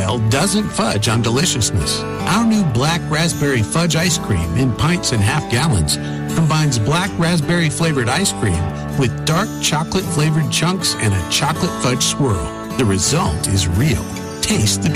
Well doesn't fudge on deliciousness. Our new black raspberry fudge ice cream in pints and half gallons combines black raspberry flavored ice cream with dark chocolate flavored chunks and a chocolate fudge swirl. The result is real. Taste the